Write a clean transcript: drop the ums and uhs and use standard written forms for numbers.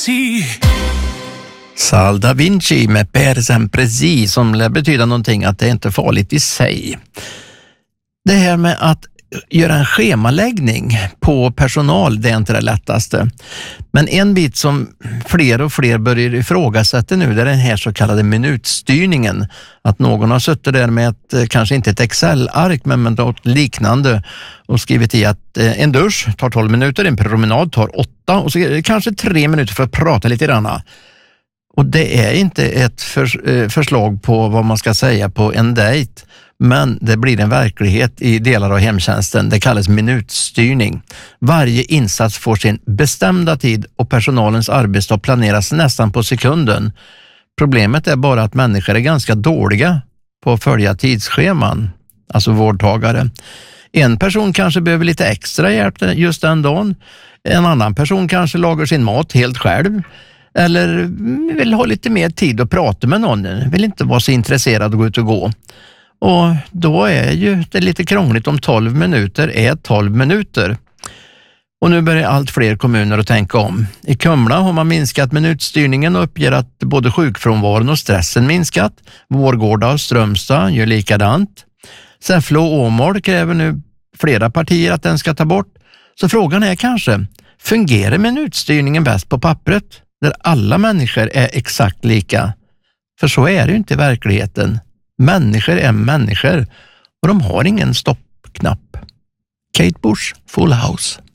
Sal da Vinci med Per Sempresi, som lär betyda någonting att det inte är farligt i sig. Det här med att göra en schemaläggning på personal, det är inte det lättaste. Men en bit som fler och fler börjar ifrågasätta nu, det är den här så kallade minutstyrningen. Att någon har suttit där med kanske inte ett Excel-ark men med något liknande och skrivit i att en dusch tar 12 minuter, en promenad tar 8 och så kanske 3 minuter för att prata lite grann. Och det är inte ett förslag på vad man ska säga på en dejt, men det blir en verklighet i delar av hemtjänsten. Det kallas minutstyrning. Varje insats får sin bestämda tid och personalens arbetsdag planeras nästan på sekunden. Problemet är bara att människor är ganska dåliga på att följa tidsscheman, alltså vårdtagare. En person kanske behöver lite extra hjälp just den dagen. En annan person kanske lagar sin mat helt själv. Eller vill ha lite mer tid att prata med någon. Vill inte vara så intresserad att gå ut och gå. Och då är ju det lite krångligt om 12 minuter är 12 minuter. Och nu börjar allt fler kommuner att tänka om. I Kumla har man minskat minutstyrningen och uppger att både sjukfrånvaron och stressen minskat. Vårgårda och Strömstad gör likadant. Säffle och Åmål kräver nu flera partier att den ska ta bort. Så frågan är kanske, fungerar minutstyrningen bäst på pappret? Där alla människor är exakt lika. För så är det ju inte i verkligheten. Människor är människor och de har ingen stoppknapp. Kate Bush, Full House.